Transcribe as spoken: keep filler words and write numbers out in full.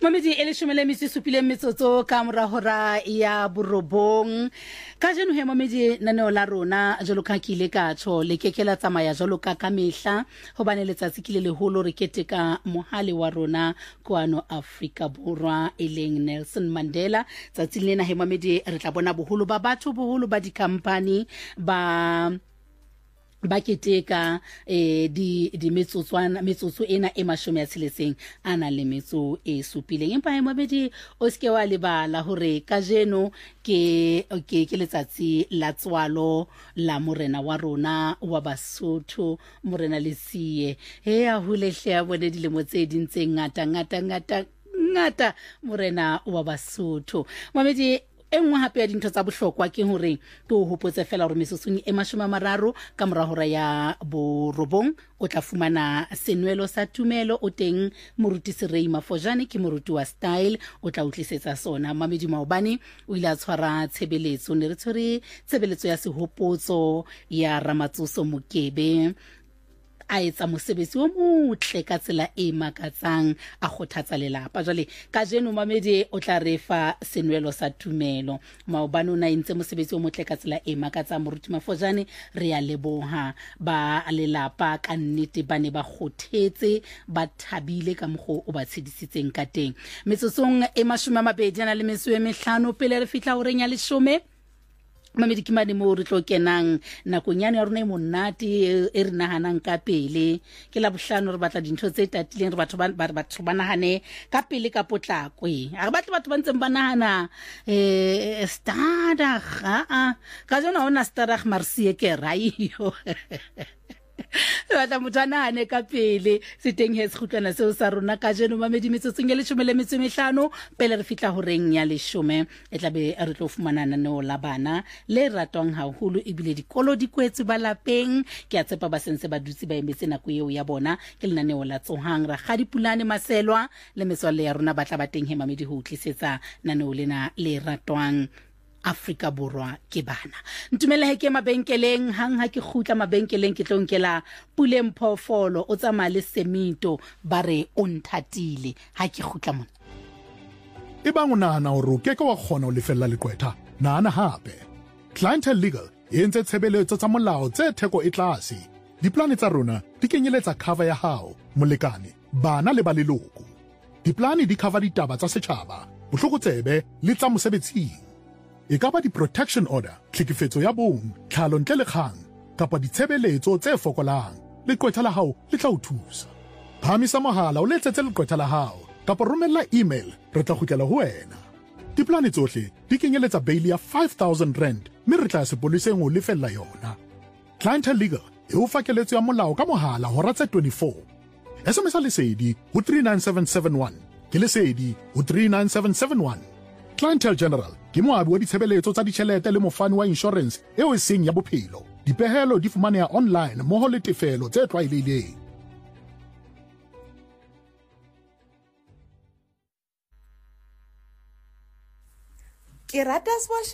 Mamedi e leshome le metso e supileng metsotso ka mora hora ya borobong. Ka jeno he mamedi naneo la rona jalo ka ke ile ka tsho le kekela tsamaya jalo ka ka mehla hobane letsatsi ke le leholo re keteka mohale wa rona kwano Afrika Borwa e leng Nelson Mandela. Tsatsi lena he mamedi re tla bona boholo ba batho boholo ba di company ba ba keteka eh di di metsotswana metsotso ena e mashome ya tsheletseng ana le metso e supileng empa e mabedi o ske wa lebala hore ka jeno ke ke ke letsatsi la tswalo la morena wa rona wa Basotho morena Lesie he a hulehle a bone dilemo tse dintseng ngata ngata ngata ngata morena wa Basotho mabedi engwe hape ya dintho tsa bohlokwa ke hore ke o hopotse fela hore mesotsong e mashome a mararo ka mora hora ya borobong o tla fumana senwelo sa tumelo o teng moruti Serei Mafojane ke moruti wa style o tla utlisetsa sona Mamedi Maobane o ile a tshwara tshebeletso ne re tshwere tshebeletso ya sehopotso ya Ramatsoso Mokebe a etsa mosebetsi o motle ka tsela e makatsang a kgothatsa lelapa jwale ka jeno Mamedi o tla refa senwelo sa tumelo Maobane o na entse mosebetsi o motle ka tsela e makatsang moruti Mafojane re ya leboha ba lelapa ka nnete ba ne ba kgothetse ba thabile ka mokgo o ba tshedisitseng ka teng metsotsong e mashome a mabedi ana le metso e mehlano pele re fihla horeng ya leshome Mamedi ke mane mo re tlo kenang nakonyane ya rona e monate e re nahanang ka pele ke la bohlano re batla dintho tse tatileng re batho ba batho ba nahane ka pele ka potlakwe a re batho batho ba ntseng ba nahana eh Stadag a ka jona ona Stadag Marsie ke raiyo batla mothanane ka pele se teng he sekhutlana seo sa rona ka jeno Mamedi metsotsong ya leshome le metso e mehlano pele re fihla horeng ya leshome e tla be re tlo fumana naneo la bana le ratwang haholo ebile dikolo di kwetse ba lapeng ke a tsepa ba sentse ba dutse ba emetse nako eo ya bona ke lenaneo la Tsohang ra ga dipulane Maselwa le metswalle ya rona ba tla ba teng he Mamedi ho utlisetsa naneo lena le ratwang Afrika Borwa ke bana ntumele he ke mabenkeleng hang ha ke khutla mabenkeleng ke tlo nkela Puleng Phofolo o tsamaya le Semito bare o nthatile ha ke khutla mona e bang o nahana hore o keke wa kgona ho lefella leqwetha nahana hape Clientele Legal e entse tshebeletso tsa molao tse theko e tlase diplane tsa rona di kenyeletsa cover ya hao molekane bana le ba leloko diplane di cover ditaba tsa setjhaba bohlokotsebe le tsa mosebetsing e ka ba di-protection order, tlhekefetso ya bong, tlhalo ntle le kgang, kapa ditshebeletso tse fokolang, leqwetha la hao le tla o thusa. Phamisa mohala o letsetse leqwetha la hao, kapa romella email, re tla kgutlela ho wena. Diplane tsohle di kenyeletsa bail ya five thousand rand, mme re tla sepoliseng ho lefella yona. Clientele Legal e o fa keletso ya molao ka mohala hora tse twenty-four. S M S lesedi ho three nine seven seven one, ke lesedi ho three nine seven seven one. Clientele General ke moabi wa ditshebeletso tsa ditjhelete le mofani wa insurance eo e seng ya bophelo dipehelo di fumaneha online mmoho le tefelo tse tlwaelehileng ke rata